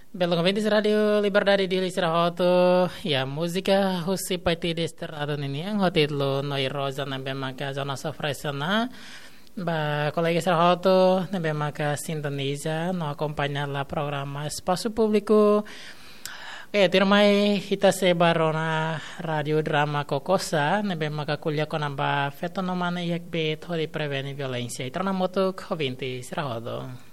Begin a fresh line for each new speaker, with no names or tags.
Bell'oventi Radio Liberdade di Lisrahoto, ya música husi paiti desterrado nini ang hotel noi rosa na bemaka zona sofresana ba colega Lisrahoto na bemaka sintonia no acompanhar la programa Espaço Público. Tirmai kita se barona radio drama kokosa na bemaka kuliah konamba fetonomana yak bet hori preveni violência. Itrana moto Covente Lisrahoto.